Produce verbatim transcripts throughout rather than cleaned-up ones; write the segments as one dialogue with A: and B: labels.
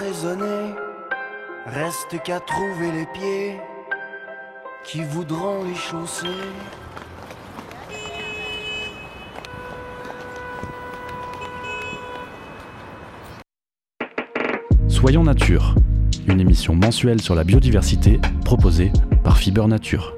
A: raisonner, reste qu'à trouver les pieds qui voudront les chausser.
B: Soyons Nature, une émission mensuelle sur la biodiversité proposée par Fiber Nature.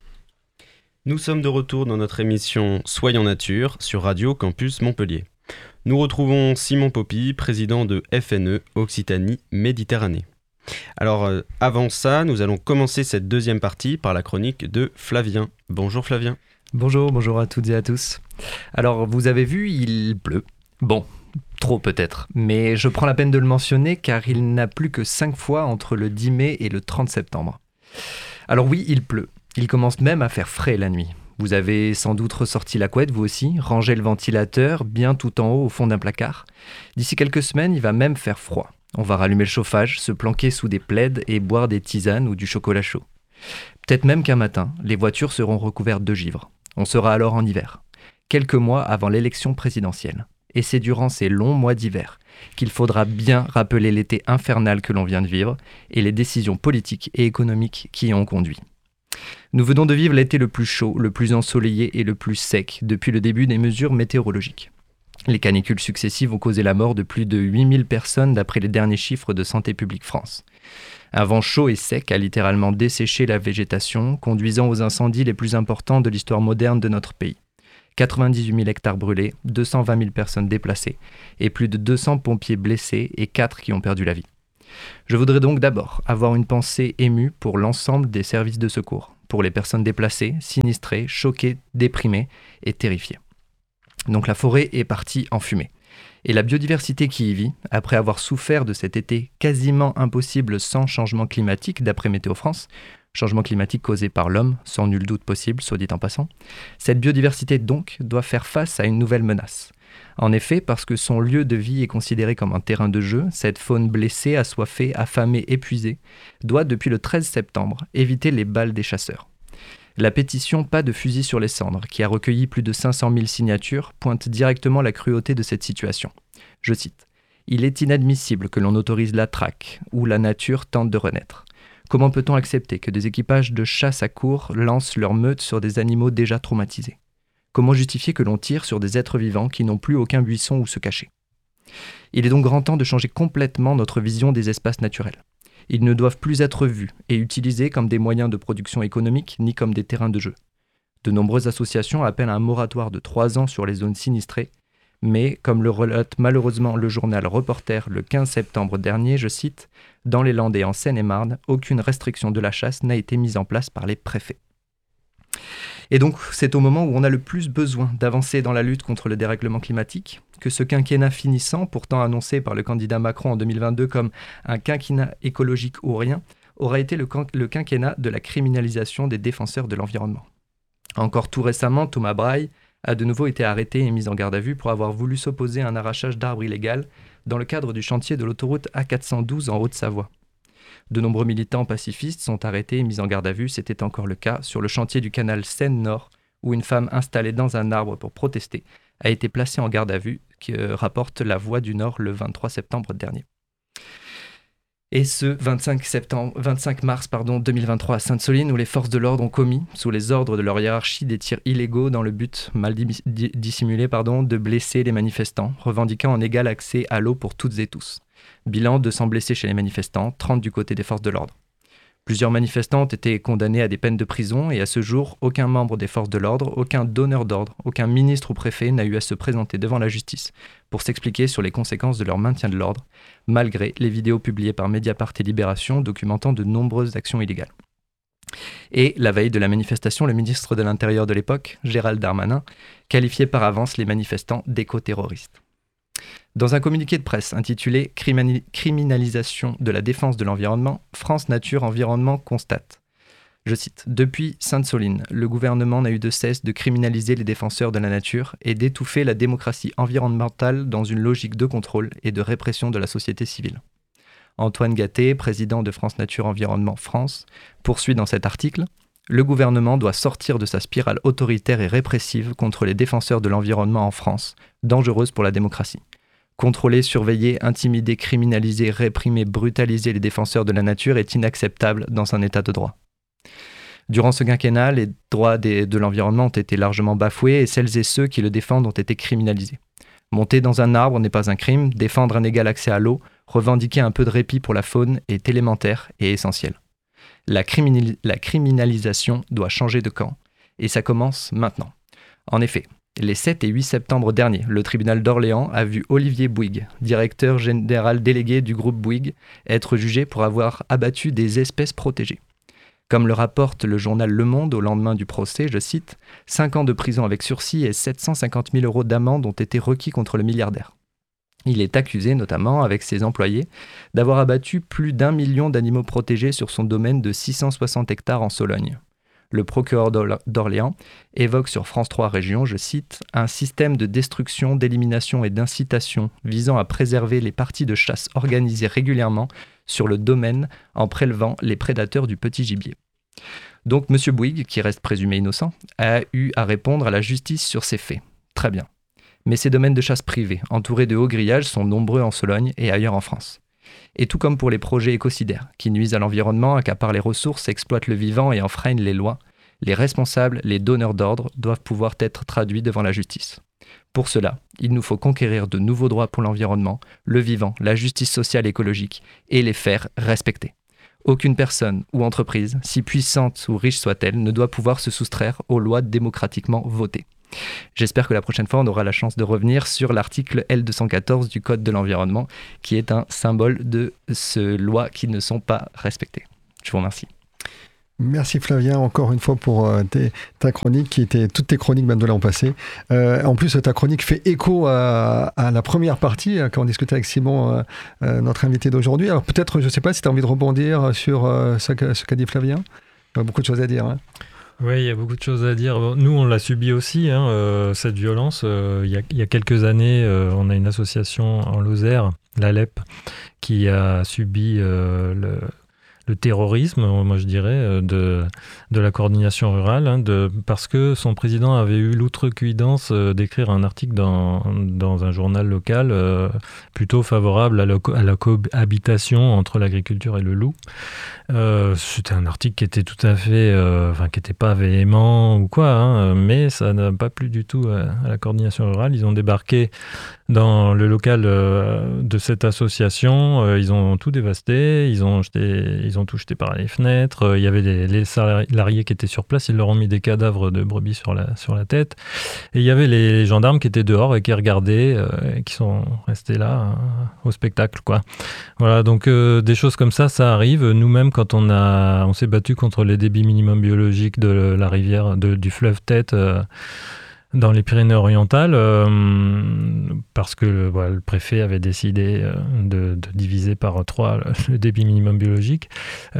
C: Nous sommes de retour dans notre émission Soyons Nature sur Radio Campus Montpellier. Nous retrouvons Simon Poppy, président de F N E Occitanie Méditerranée. Alors euh, avant ça, nous allons commencer cette deuxième partie par la chronique de Flavien. Bonjour Flavien.
D: Bonjour, bonjour à toutes et à tous. Alors vous avez vu, il pleut. Bon, trop peut-être, mais je prends la peine de le mentionner car il n'a plus que cinq fois entre le dix mai et le trente septembre. Alors oui, il pleut. Il commence même à faire frais la nuit. Vous avez sans doute ressorti la couette, vous aussi, rangé le ventilateur bien tout en haut au fond d'un placard. D'ici quelques semaines, il va même faire froid. On va rallumer le chauffage, se planquer sous des plaids et boire des tisanes ou du chocolat chaud. Peut-être même qu'un matin, les voitures seront recouvertes de givre. On sera alors en hiver, quelques mois avant l'élection présidentielle. Et c'est durant ces longs mois d'hiver qu'il faudra bien rappeler l'été infernal que l'on vient de vivre et les décisions politiques et économiques qui y ont conduit. Nous venons de vivre l'été le plus chaud, le plus ensoleillé et le plus sec depuis le début des mesures météorologiques. Les canicules successives ont causé la mort de plus de huit mille personnes d'après les derniers chiffres de Santé publique France. Un vent chaud et sec a littéralement desséché la végétation, conduisant aux incendies les plus importants de l'histoire moderne de notre pays. quatre-vingt-dix-huit mille hectares brûlés, deux cent vingt mille personnes déplacées et plus de deux cents pompiers blessés et quatre qui ont perdu la vie. Je voudrais donc d'abord avoir une pensée émue pour l'ensemble des services de secours, pour les personnes déplacées, sinistrées, choquées, déprimées et terrifiées. Donc la forêt est partie en fumée. Et la biodiversité qui y vit, après avoir souffert de cet été quasiment impossible sans changement climatique, d'après Météo France, changement climatique causé par l'homme, sans nul doute possible, soit dit en passant, cette biodiversité donc doit faire face à une nouvelle menace. En effet, parce que son lieu de vie est considéré comme un terrain de jeu, cette faune blessée, assoiffée, affamée, épuisée, doit depuis le treize septembre éviter les balles des chasseurs. La pétition Pas de fusil sur les cendres, qui a recueilli plus de cinq cent mille signatures, pointe directement la cruauté de cette situation. Je cite : « Il est inadmissible que l'on autorise la traque, où la nature tente de renaître. Comment peut-on accepter que des équipages de chasse à courre lancent leur meute sur des animaux déjà traumatisés ? Comment justifier que l'on tire sur des êtres vivants qui n'ont plus aucun buisson où se cacher ? Il est donc grand temps de changer complètement notre vision des espaces naturels. Ils ne doivent plus être vus et utilisés comme des moyens de production économique ni comme des terrains de jeu. De nombreuses associations appellent à un moratoire de trois ans sur les zones sinistrées, mais comme le relate malheureusement le journal Reporter le quinze septembre dernier, je cite, « Dans les Landes et en Seine-et-Marne, aucune restriction de la chasse n'a été mise en place par les préfets. » Et donc, c'est au moment où on a le plus besoin d'avancer dans la lutte contre le dérèglement climatique que ce quinquennat finissant, pourtant annoncé par le candidat Macron en deux mille vingt-deux comme un quinquennat écologique ou rien, aura été le, quin- le quinquennat de la criminalisation des défenseurs de l'environnement. Encore tout récemment, Thomas Braille a de nouveau été arrêté et mis en garde à vue pour avoir voulu s'opposer à un arrachage d'arbres illégal dans le cadre du chantier de l'autoroute A quatre cent douze en Haute-Savoie. De nombreux militants pacifistes sont arrêtés et mis en garde à vue, c'était encore le cas, sur le chantier du canal Seine-Nord, où une femme installée dans un arbre pour protester a été placée en garde à vue, qui euh, rapporte La Voix du Nord le vingt-trois septembre dernier. Et ce vingt-cinq, septembre, vingt-cinq mars pardon, deux mille vingt-trois à Sainte-Soline, où les forces de l'ordre ont commis, sous les ordres de leur hiérarchie, des tirs illégaux dans le but, mal di- di- dissimulé, pardon, de blesser les manifestants, revendiquant un égal accès à l'eau pour toutes et tous. Bilan, deux cents blessés chez les manifestants, trente du côté des forces de l'ordre. Plusieurs manifestants ont été condamnés à des peines de prison et à ce jour, aucun membre des forces de l'ordre, aucun donneur d'ordre, aucun ministre ou préfet n'a eu à se présenter devant la justice pour s'expliquer sur les conséquences de leur maintien de l'ordre, malgré les vidéos publiées par Mediapart et Libération documentant de nombreuses actions illégales. Et la veille de la manifestation, le ministre de l'Intérieur de l'époque, Gérald Darmanin, qualifiait par avance les manifestants d'éco-terroristes. Dans un communiqué de presse intitulé « Criminalisation de la défense de l'environnement », France Nature Environnement constate, je cite, « Depuis Sainte-Soline, le gouvernement n'a eu de cesse de criminaliser les défenseurs de la nature et d'étouffer la démocratie environnementale dans une logique de contrôle et de répression de la société civile. » Antoine Gatté, président de France Nature Environnement France, poursuit dans cet article « Le gouvernement doit sortir de sa spirale autoritaire et répressive contre les défenseurs de l'environnement en France, dangereuse pour la démocratie. Contrôler, surveiller, intimider, criminaliser, réprimer, brutaliser les défenseurs de la nature est inacceptable dans un état de droit. Durant ce quinquennat, les droits des, de l'environnement ont été largement bafoués et celles et ceux qui le défendent ont été criminalisés. Monter dans un arbre n'est pas un crime, défendre un égal accès à l'eau, revendiquer un peu de répit pour la faune est élémentaire et essentiel. La, criminali- la criminalisation doit changer de camp, et ça commence maintenant. En effet, les sept et huit septembre derniers, le tribunal d'Orléans a vu Olivier Bouygues, directeur général délégué du groupe Bouygues, être jugé pour avoir abattu des espèces protégées. Comme le rapporte le journal Le Monde au lendemain du procès, je cite, « cinq ans de prison avec sursis et sept cent cinquante mille euros d'amende ont été requis contre le milliardaire. » Il est accusé, notamment avec ses employés, d'avoir abattu plus d'un million d'animaux protégés sur son domaine de six cent soixante hectares en Sologne. Le procureur d'Orléans évoque sur France trois Régions, je cite, « un système de destruction, d'élimination et d'incitation visant à préserver les parties de chasse organisées régulièrement sur le domaine en prélevant les prédateurs du petit gibier. » Donc M. Bouygues, qui reste présumé innocent, a eu à répondre à la justice sur ces faits. Très bien. Mais ces domaines de chasse privés, entourés de hauts grillages, sont nombreux en Sologne et ailleurs en France. Et tout comme pour les projets écocidaires, qui nuisent à l'environnement, accaparent les ressources, exploitent le vivant et enfreignent les lois, les responsables, les donneurs d'ordre doivent pouvoir être traduits devant la justice. Pour cela, il nous faut conquérir de nouveaux droits pour l'environnement, le vivant, la justice sociale et écologique, et les faire respecter. Aucune personne ou entreprise, si puissante ou riche soit-elle, ne doit pouvoir se soustraire aux lois démocratiquement votées. J'espère que la prochaine fois, on aura la chance de revenir sur l'article L deux cent quatorze du Code de l'environnement, qui est un symbole de ces lois qui ne sont pas respectées. Je vous remercie.
E: Merci Flavien, encore une fois pour euh, tes, ta chronique, qui était toutes tes chroniques même de l'an passé. Euh, en plus, ta chronique fait écho à, à la première partie, euh, quand on discutait avec Simon, euh, euh, notre invité d'aujourd'hui. Alors peut-être, je ne sais pas si tu as envie de rebondir sur euh, ce, que, ce qu'a dit Flavien. Il y a beaucoup de choses à dire. Hein.
F: Oui, il y a beaucoup de choses à dire. Nous, on l'a subi aussi, hein, euh, cette violence. Euh, il, y a, il y a quelques années, euh, on a une association en Lozère, l'Alep, qui a subi euh, le, le terrorisme, moi je dirais, de, de la coordination rurale, hein, de, parce que son président avait eu l'outrecuidance euh, d'écrire un article dans, dans un journal local euh, plutôt favorable à la, à la cohabitation entre l'agriculture et le loup. Euh, c'était un article qui était tout à fait, euh, enfin qui n'était pas véhément ou quoi, hein, mais ça n'a pas plu du tout à, à la coordination rurale. Ils ont débarqué dans le local euh, de cette association, euh, ils ont tout dévasté, ils ont jeté, ils ont tout jeté par les fenêtres. Euh, il y avait des, les salariés qui étaient sur place, ils leur ont mis des cadavres de brebis sur la sur la tête, et il y avait les gendarmes qui étaient dehors et qui regardaient, euh, et qui sont restés là euh, au spectacle, quoi. Voilà, donc euh, des choses comme ça, ça arrive. Nous-mêmes, quand on a, on s'est battu contre les débits minimums biologiques de la rivière, de, du fleuve Tête euh, dans les Pyrénées-Orientales, euh, parce que voilà, le préfet avait décidé euh, de, de diviser par trois le, le débit minimum biologique.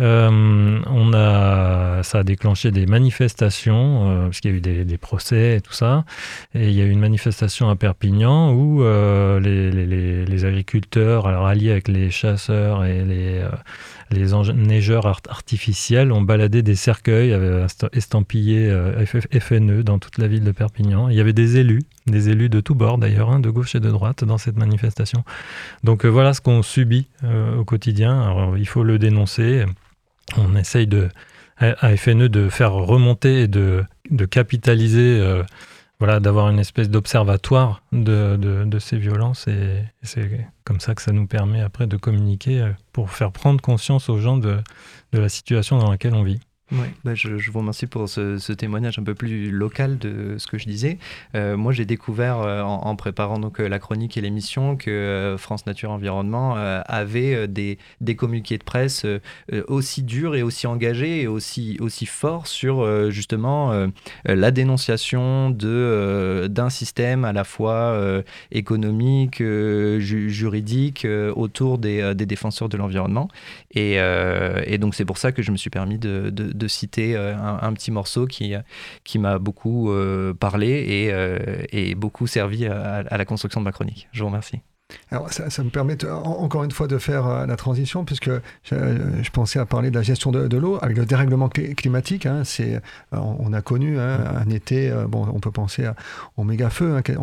F: Euh, on a, ça a déclenché des manifestations, euh, parce qu'il y a eu des, des procès et tout ça. Et il y a eu une manifestation à Perpignan où euh, les, les, les agriculteurs, alors alliés avec les chasseurs et les... Euh, les neigeurs artificiels ont baladé des cercueils estampillés F N E dans toute la ville de Perpignan. Il y avait des élus, des élus de tous bords d'ailleurs, hein, de gauche et de droite dans cette manifestation. Donc euh, voilà ce qu'on subit euh, au quotidien. Alors, il faut le dénoncer. On essaye de, à F N E de faire remonter et de, de capitaliser, euh, voilà, d'avoir une espèce d'observatoire de, de, de ces violences, et c'est comme ça que ça nous permet après de communiquer pour faire prendre conscience aux gens de, de la situation dans laquelle on vit.
D: Oui, bah je, je vous remercie pour ce, ce témoignage un peu plus local de ce que je disais. Euh, moi, j'ai découvert euh, en, en préparant donc, euh, la chronique et l'émission que euh, France Nature Environnement euh, avait euh, des, des communiqués de presse euh, aussi durs et aussi engagés et aussi, aussi forts sur euh, justement euh, la dénonciation de, euh, d'un système à la fois euh, économique, euh, ju- juridique euh, autour des, euh, des défenseurs de l'environnement. Et, euh, et donc, c'est pour ça que je me suis permis de, de de citer un, un petit morceau qui, qui m'a beaucoup euh, parlé et, euh, et beaucoup servi à, à la construction de ma chronique. Je vous remercie.
E: Alors, ça, ça me permet de, en, encore une fois de faire euh, la transition, puisque je, je pensais à parler de la gestion de, de l'eau avec le dérèglement cl- climatique. Hein, c'est, on, on a connu hein, un été, euh, bon, on peut penser à, au méga feu, hein, on peut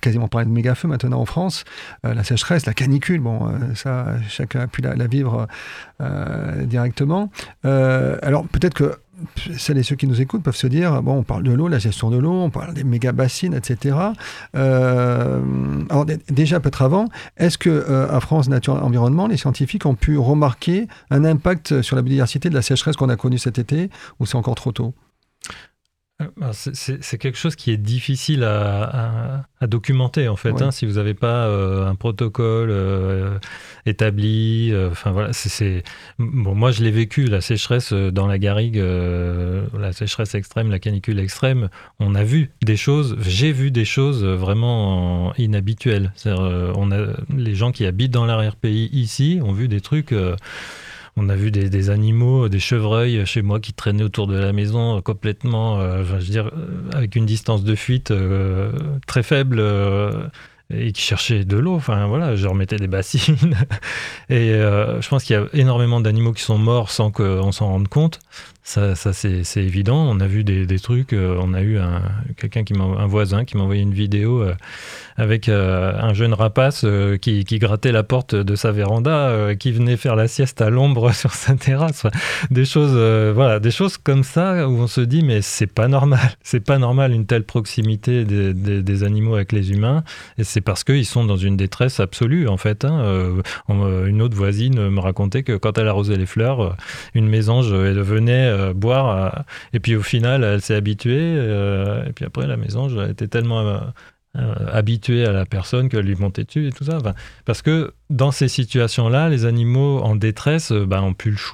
E: quasiment parler de méga-feu maintenant en France. Euh, la sécheresse, la canicule, bon, euh, ça, chacun a pu la, la vivre euh, directement. Euh, alors, peut-être que celles et ceux qui nous écoutent peuvent se dire, bon, on parle de l'eau, la gestion de l'eau, on parle des méga-bassines, et cetera. Euh, alors, d- déjà, peut-être avant, est-ce que euh, à France Nature Environnement, les scientifiques ont pu remarquer un impact sur la biodiversité de la sécheresse qu'on a connue cet été, ou c'est encore trop tôt ?
F: C'est, c'est, c'est quelque chose qui est difficile à, à, à documenter en fait,
E: Ouais.
F: hein, si vous n'avez pas euh, un protocole euh, établi. Enfin euh, voilà, c'est, c'est bon. Moi, je l'ai vécu la sécheresse dans la garrigue, euh, la sécheresse extrême, la canicule extrême. On a vu des choses, j'ai vu des choses vraiment inhabituelles. C'est-à-dire, euh, on a les gens qui habitent dans l'arrière-pays ici ont vu des trucs. Euh, On a vu des, des animaux, des chevreuils chez moi qui traînaient autour de la maison complètement, euh, je veux dire, avec une distance de fuite euh, très faible euh, et qui cherchaient de l'eau. Enfin voilà, je remettais des bassines. Et euh, je pense qu'il y a énormément d'animaux qui sont morts sans qu'on s'en rende compte. Ça, ça c'est, c'est évident. On a vu des, des trucs. Euh, on a eu un, quelqu'un qui m'a, un voisin qui m'a envoyé une vidéo euh, avec euh, un jeune rapace euh, qui, qui grattait la porte de sa véranda, euh, qui venait faire la sieste à l'ombre sur sa terrasse. Enfin, des choses, euh, voilà, des choses comme ça où on se dit mais c'est pas normal. C'est pas normal une telle proximité des, des, des animaux avec les humains. Et c'est parce qu'ils sont dans une détresse absolue en fait. Hein. Euh, on, une autre voisine me racontait que quand elle arrosait les fleurs, une mésange elle venait euh, boire euh, et puis au final elle s'est habituée euh, et puis après la mésange était tellement euh, euh, habituée à la personne qu'elle lui montait dessus et tout ça. Enfin, parce que dans ces situations-là, les animaux en détresse euh, bah, ont plus le choix.